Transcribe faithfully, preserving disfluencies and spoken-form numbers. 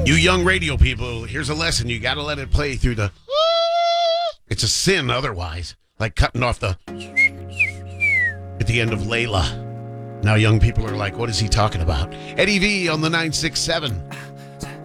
You young radio people, here's a lesson. You got to let it play through the... It's a sin otherwise. Like cutting off the... At the end of Layla. Now young people are like, what is he talking about? Eddie V on the nine six seven.